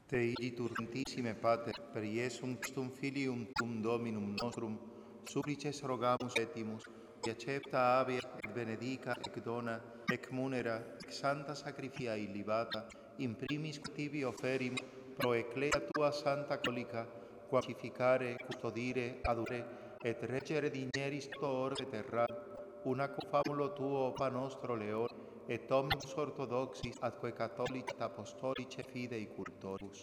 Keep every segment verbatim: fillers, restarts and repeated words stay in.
Te igiturntissime Pater, per Iesum Christum Filium Tum Dominum nostrum, supplices rogamus etimus, et accepta habeas et benedica ec dona, ec munera, ec santa sacrifia illibata, in primis tibi oferimus pro ecclesia tua santa catholica, quacificare, custodire, adure, et reggere digneris to orbe terra, una famulo tuo pa nostro leone, et omnibus orthodoxis atque catholici et apostolice fidei cultoribus.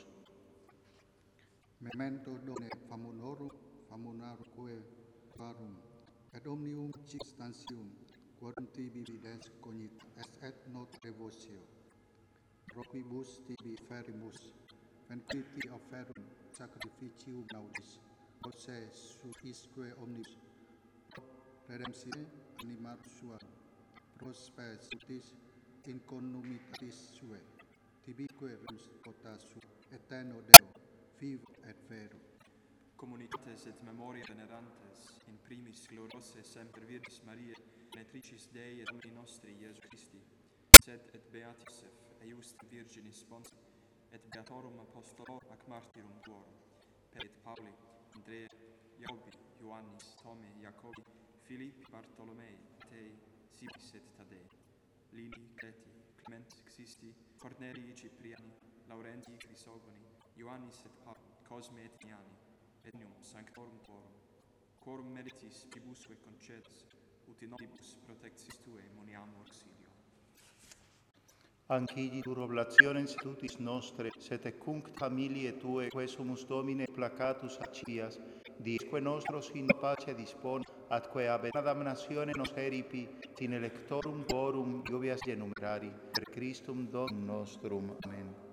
Memento done famulorum, famunarque varum, et omnium circumstantium, quorum tibi videns cognit est et not revotio. Robibus tibi ferimus, venquiti offerum sacrificium laudis, posse suisque omnibus, redemptione animarum suarum, prospe sutis in conumitatis sue, tibique remus potasu, eterno Deo, vivo et vero. Communicates et memoria venerantes, in primis gloriose semper Virgis Mariae, Beatricis Dei et Domini nostri Iesu Christi, sed et beati Joseph, eiustim Virginis sponsor, et beatorum apostolo ac martyrum tuorum, per et Pauli, Andrea, Jacobi, Ioannis, Tome, Jacobi, Philippi, Bartolomei, Matei, Simis et Tadei, Lini, Creti, Clement, Xisti, Cornelii, Cipriani, Laurenti, Crisogoni, Ioannis et Paul, Cosme et Iani, et nium sanctorum tuorum, quorum meritis bibusque concedes, ut in omnibus protectis tuae moniamur auxilio. Anciditur oblationes tutis nostre, sed ecunc familiae Tue, que sumus Domine placatus accias, disque nostros in pace dispone, atque ab damnatione nos eripi, in electorum tuorum iubias genumerari, per Christum Domum nostrum. Amen.